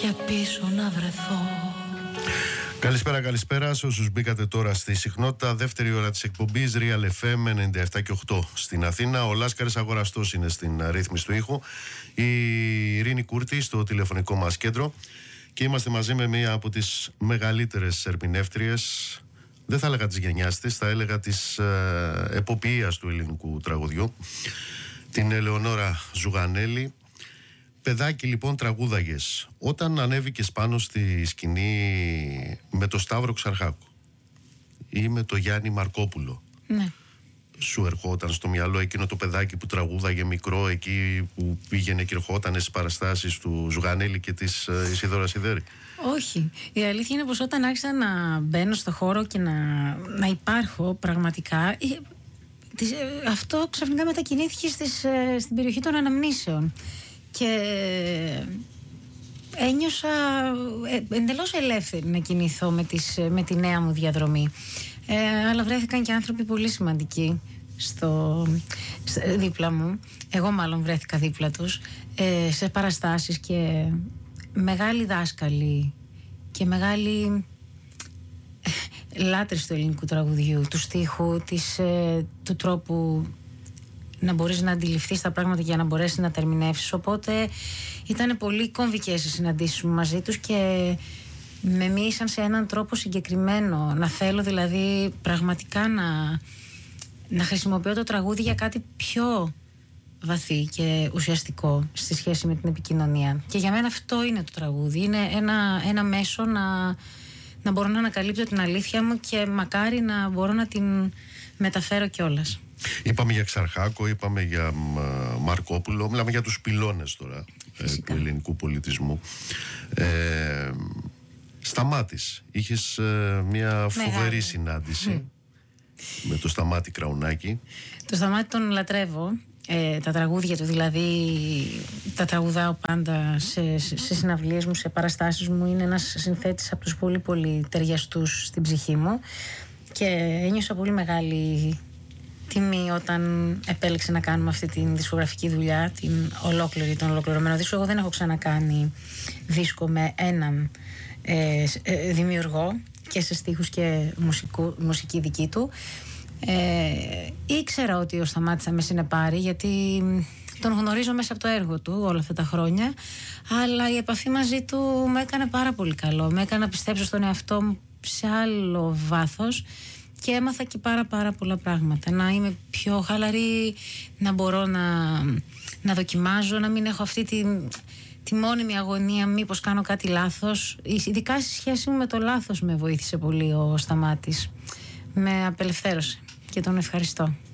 και πίσω να βρεθώ. Καλησπέρα σε όσους μπήκατε τώρα στη συχνότητα. Δεύτερη ώρα της εκπομπής Real FM 97 και 8 στην Αθήνα. Ο Λάσκαρης Αγοραστός είναι στην ρύθμιση του ήχου. Η Ειρήνη Κούρτη στο τηλεφωνικό μας κέντρο. Και είμαστε μαζί με μία από τις μεγαλύτερες ερμηνεύτριες, δεν θα έλεγα της γενιάς της, θα έλεγα της εποποιείας του ελληνικού τραγουδιού, την Ελεονόρα Ζουγανέλη. Παιδάκι λοιπόν τραγούδαγες. Όταν ανέβηκες πάνω στη σκηνή με το Σταύρο Ξαρχάκο ή με το Γιάννη Μαρκόπουλο, ναι, σου ερχόταν στο μυαλό εκείνο το παιδάκι που τραγούδαγε μικρό, εκεί που πήγαινε και ερχόταν στις παραστάσεις του Ζουγανέλη και της Ισίδωρας Σιδέρη? Όχι. Η αλήθεια είναι πως όταν άρχισα να μπαίνω στο χώρο και να υπάρχω πραγματικά, αυτό ξαφνικά μετακινήθηκε στην περιοχή των αναμνήσεων. Και ένιωσα εντελώς ελεύθερη να κινηθώ με τη νέα μου διαδρομή. Αλλά βρέθηκαν και άνθρωποι πολύ σημαντικοί δίπλα μου. Εγώ μάλλον βρέθηκα δίπλα τους σε παραστάσεις, και μεγάλοι δάσκαλοι και μεγάλοι λάτρες του ελληνικού τραγουδιού, του στίχου, του τρόπου να μπορείς να αντιληφθείς τα πράγματα για να μπορέσεις να τα ερμηνεύσεις. Οπότε ήταν πολύ κομβικές οι συναντήσεις μου μαζί τους και με μοίησαν σε έναν τρόπο συγκεκριμένο. Να θέλω δηλαδή πραγματικά να χρησιμοποιώ το τραγούδι για κάτι πιο βαθύ και ουσιαστικό στη σχέση με την επικοινωνία. Και για μένα αυτό είναι το τραγούδι. Είναι ένα μέσο να μπορώ να ανακαλύπτω την αλήθεια μου και μακάρι να μπορώ να την μεταφέρω κιόλας. Είπαμε για Ξαρχάκο, είπαμε για Μαρκόπουλο, μιλάμε για τους πυλώνες τώρα του ελληνικού πολιτισμού. Σταμάτης, είχες μια φοβερή συνάντηση με το Σταμάτη Κραουνάκη. Το Σταμάτη τον λατρεύω. Τα τραγούδια του δηλαδή τα τραγουδάω πάντα σε συναυλίες μου, σε παραστάσεις μου. Είναι ένας συνθέτης από τους πολύ πολύ ταιριαστούς στην ψυχή μου και ένιωσα πολύ μεγάλη τιμή όταν επέλεξε να κάνουμε αυτή την δισκογραφική δουλειά, τον ολοκληρωμένο δίσκο. Εγώ δεν έχω ξανακάνει δίσκο με έναν δημιουργό και σε στίχους και μουσική δική του. Ήξερα ότι ο Σταμάτης θα με συνεπάρει, γιατί τον γνωρίζω μέσα από το έργο του όλα αυτά τα χρόνια, αλλά η επαφή μαζί του με έκανε πάρα πολύ καλό. Με έκανε να πιστέψω στον εαυτό μου σε άλλο βάθος και έμαθα και πάρα πολλά πράγματα. Να είμαι πιο χαλαρή, να μπορώ να δοκιμάζω, να μην έχω αυτή τη μόνιμη αγωνία μήπως κάνω κάτι λάθος. Ειδικά στη σχέση μου με το λάθος με βοήθησε πολύ ο Σταμάτης. Με απελευθέρωσε και τον ευχαριστώ.